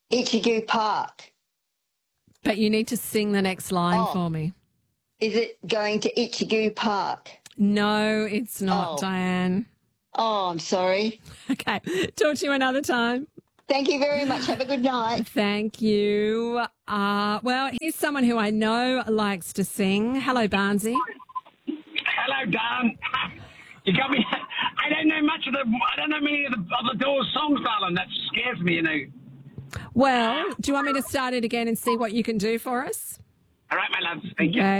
Ichigu Park. But you need to sing the next line for me. Is it going to Ichigu Park? No, it's not, Diane. Oh, I'm sorry. Okay, talk to you another time. Thank you very much. Have a good night. Thank you. Well, here's someone who I know likes to sing. Hello, Barnsey. Hello, Dan. You got me. I don't know many of the Doors songs, darling. That scares me, you know. Well, do you want me to start it again and see what you can do for us? All right, my love. Thank you. Okay.